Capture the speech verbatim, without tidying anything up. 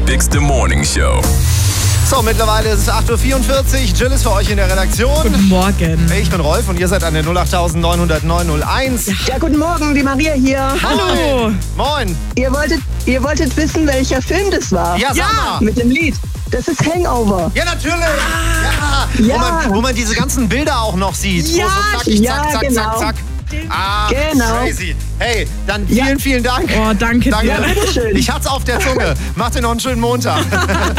Big Morning Show. So, mittlerweile ist es acht Uhr vierundvierzig. Jill ist für euch in der Redaktion. Guten Morgen. Ich bin Rolf und ihr seid an der null acht neun null null neun null eins. Ja, guten Morgen, die Maria hier. Hallo. Moin. Ihr wolltet, ihr wolltet wissen, welcher Film das war? Ja, sag Ja. mal. Mit dem Lied. Das ist Hangover. Ja, natürlich. Ja. Ja. Wo, man, wo man diese ganzen Bilder auch noch sieht. Ja, Wo so zackig, ja, zack, zack, genau. zack, zack. Ah, Genau. crazy. Hey, dann vielen, Ja. vielen Dank. Oh, danke Danke. dir. Bitteschön. Ich hat's auf der Zunge. Macht dir noch einen schönen Montag.